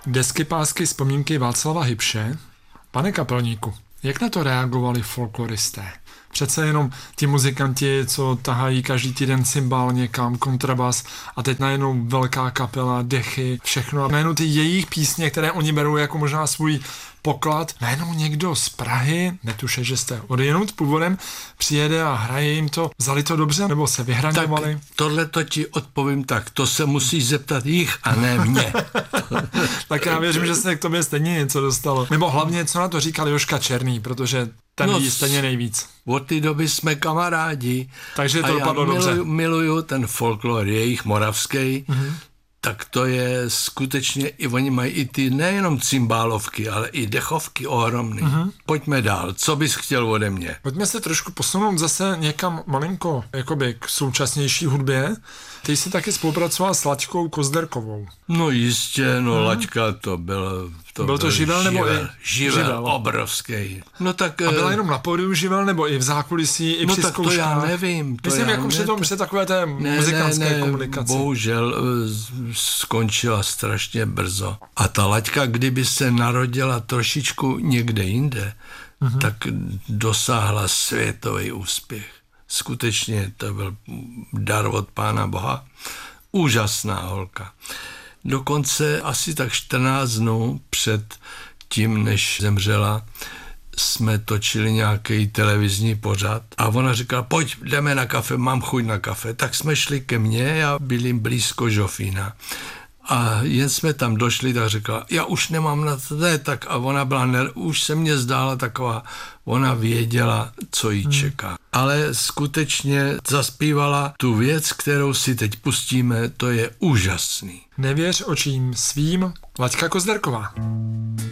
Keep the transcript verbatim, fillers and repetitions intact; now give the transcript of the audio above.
Desky, pásky, vzpomínky Václava Hybše. Pane Kapelníku, jak na to reagovali folkloristé? Přece jenom ti muzikanti, co tahají každý týden cymbál někam, kontrabas a teď najednou velká kapela, dechy, všechno. A najednou ty jejich písně, které oni berou jako možná svůj poklad, najednou někdo z Prahy, netuše, že jste odjenut původem, přijede a hraje jim to. Vzali to dobře, nebo se vyhraňovali? Tak tohle to ti odpovím tak, to se musíš zeptat jich a ne mě. Tak já věřím, že se k tobě stejně něco dostalo. Nebo hlavně, co na to říkal Jožka Černý, protože ten no, ví stejně nejvíc. Od té doby jsme kamarádi. Takže to a dopadlo já dobře. Miluju, miluju ten folklor jejich moravský, mm-hmm. tak to je skutečně, i oni mají i ty nejenom cymbálovky, ale i dechovky ohromný. Mm-hmm. Pojďme dál, co bys chtěl ode mě? Pojďme se trošku posunout zase někam malinko jakoby k současnější hudbě. Ty jsi taky spolupracoval s Laďkou Kozderkovou. No jistě, no hmm. Laďka to byl... To byl to byl živel, živel nebo i? Živel, živel. Obrovský. No tak... A byla jenom na pódiu živel, nebo i v zákulisí, i no při tak zkouškách? To já nevím. To Myslím, já jako při tom, při takové té ne, muzikantské ne, ne, komunikaci. Bohužel skončila strašně brzo. A ta Laďka, kdyby se narodila trošičku někde jinde, mm-hmm. tak dosáhla světový úspěch. Skutečně to byl dar od Pána Boha. Úžasná holka. Dokonce asi tak čtrnáct dnů před tím, než zemřela, jsme točili nějaký televizní pořad a ona říkala, pojď, jdeme na kafe, mám chuť na kafe. Tak jsme šli ke mně a byli blízko Žofína. A jen jsme tam došli, tak řekla, já už nemám na to, ne, tak a ona byla, ner- už se mně zdála taková, ona věděla, co jí čeká. Hmm. Ale skutečně zaspívala tu věc, kterou si teď pustíme, to je úžasný. Nevěř očím svým, Laďka Kozderková.